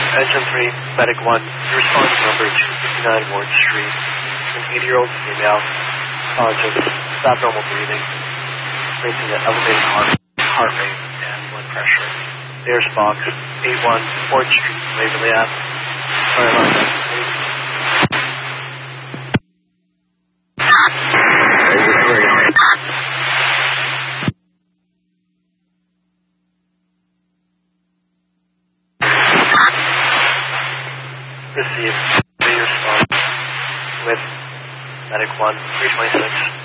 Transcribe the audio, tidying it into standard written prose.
Engine 3, Medic 1, your response number 259 Ward Street. An 80-year-old female, conscious, abnormal breathing, experiencing an elevated heart rate and blood pressure. There's box 81 Ward Street, Waverly Ave. Sorry about that, please. Received. Response with Medic 1, 326.